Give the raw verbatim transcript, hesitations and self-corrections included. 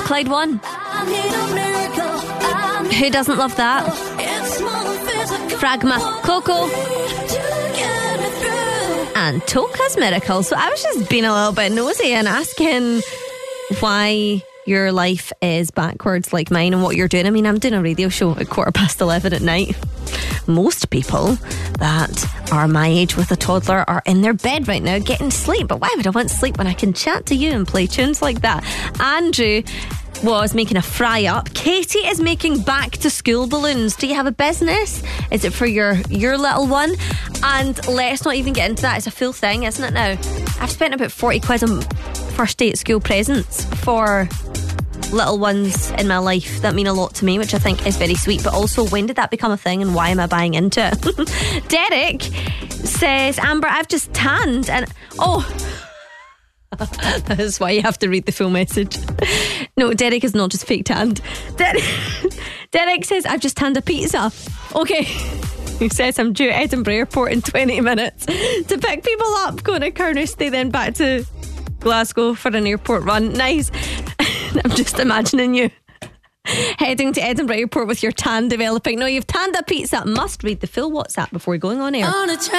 Clyde One. Who doesn't love that? Fragma, Coco, and Toka's Miracle. So I was just being a little bit nosy and asking why your life is backwards like mine and what you're doing. I mean, I'm doing a radio show at quarter past eleven at night. Most people that are my age with a toddler are in their bed right now getting sleep. But why would I want sleep when I can chat to you and play tunes like that? Andrew was making a fry up. Katie is making back to school balloons. Do you have a business? Is it for your your little one? And let's not even get into that. It's a full thing, isn't it now? I've spent about forty quid on first day at school presents for little ones in my life that mean a lot to me, which I think is very sweet. But also, when did that become a thing and why am I buying into it? Derek says, Amber, I've just tanned and oh that is why you have to read the full message. No, Derek is not just fake tanned. Derek, Derek says, I've just tanned a pizza. Okay. He says, I'm due at Edinburgh Airport in twenty minutes to pick people up, going to Carnoustie, then back to Glasgow for an airport run. Nice. I'm just imagining you heading to Edinburgh Airport with your tan developing. No, you've tanned a pizza. Must read the full WhatsApp before going on air. On a